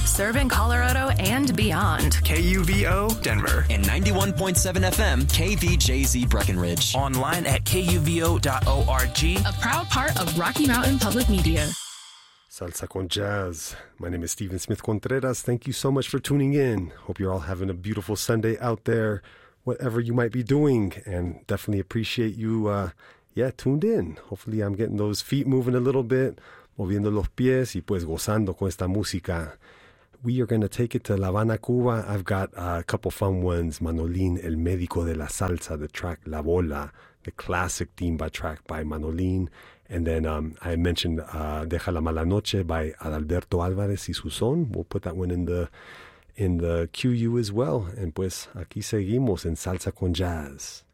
serving Colorado and beyond. KUVO Denver. And 91.7 FM KVJZ Breckenridge. Online at kuvo.org. A proud part of Rocky Mountain Public Media. Salsa con Jazz. My name is Steven Smith Contreras. Thank you so much for tuning in. Hope you're all having a beautiful Sunday out there, whatever you might be doing, and definitely appreciate you, tuned in. Hopefully I'm getting those feet moving a little bit, moviendo los pies y pues gozando con esta música. We are going to take it to La Habana, Cuba. I've got a couple fun ones. Manolín, El Médico de la Salsa, the track La Bola, the classic timba track by Manolín. And then I mentioned Deja la Mala Noche by Adalberto Álvarez y su son. We'll put that one in the QU as well. And pues aquí seguimos en Salsa con Jazz.